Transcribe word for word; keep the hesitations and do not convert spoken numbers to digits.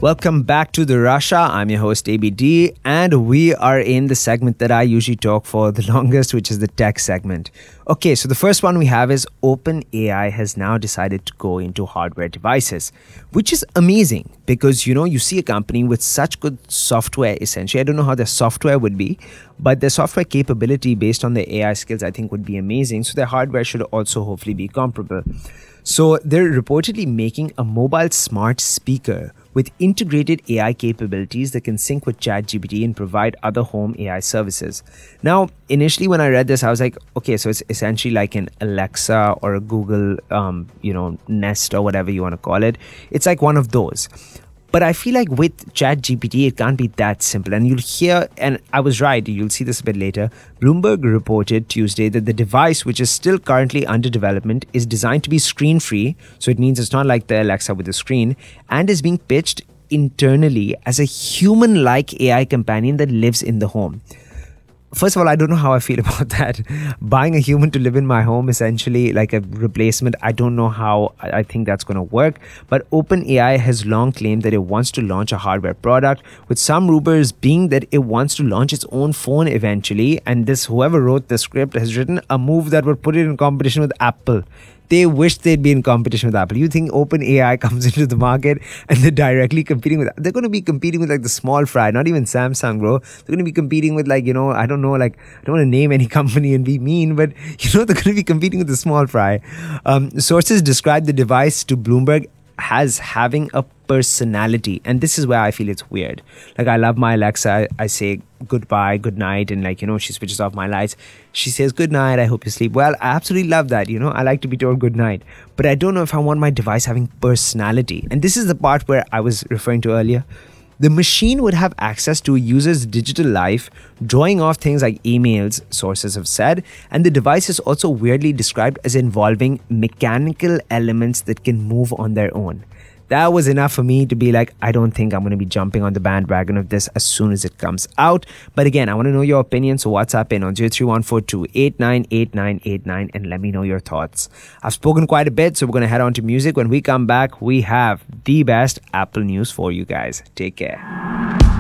Welcome back to The Russia. I'm your host A B D, and we are in the segment that I usually talk for the longest, which is the tech segment. Okay, so the first one we have is OpenAI has now decided to go into hardware devices, which is amazing because, you know, you see a company with such good software, essentially. I don't know how their software would be, but their software capability based on their A I skills, I think, would be amazing. So their hardware should also hopefully be comparable. So they're reportedly making a mobile smart speaker with integrated A I capabilities that can sync with ChatGPT and provide other home A I services. Now, initially when I read this, I was like, okay, so it's essentially like an Alexa or a Google, um, you know, Nest or whatever you want to call it. It's like one of those. But I feel like with ChatGPT, it can't be that simple. And you'll hear, and I was right, you'll see this a bit later. Bloomberg reported Tuesday that the device, which is still currently under development, is designed to be screen-free. So it means it's not like the Alexa with a screen, and is being pitched internally as a human-like A I companion that lives in the home. First of all, I don't know how I feel about that. Buying a human to live in my home, essentially like a replacement, I don't know how I think that's going to work. But OpenAI has long claimed that it wants to launch a hardware product, with some rumors being that it wants to launch its own phone eventually. And this, whoever wrote the script has written a move that would put it in competition with Apple. They wish they'd be in competition with Apple. You think OpenAI comes into the market and they're directly competing with, they're going to be competing with like the small fry, not even Samsung, bro. They're going to be competing with like, you know, I don't know, like, I don't want to name any company and be mean, but you know, they're going to be competing with the small fry. Um, sources describe the device to Bloomberg as having a personality, and this is where I feel it's weird. Like, I love my Alexa. I, I say goodbye, good night, and like, you know, she switches off my lights. She says good night, I hope you sleep well. I absolutely love that. You know, I like to be told good night, but I don't know if I want my device having personality. And this is the part where I was referring to earlier. The machine would have access to a user's digital life, drawing off things like emails, sources have said, and the device is also weirdly described as involving mechanical elements that can move on their own. That was enough for me to be like, I don't think I'm going to be jumping on the bandwagon of this as soon as it comes out. But again, I want to know your opinion, so WhatsApp in on zero three one four two eight nine eight nine eight nine and let me know your thoughts. I've spoken quite a bit, so we're going to head on to music. When we come back, we have the best Apple news for you guys. Take care.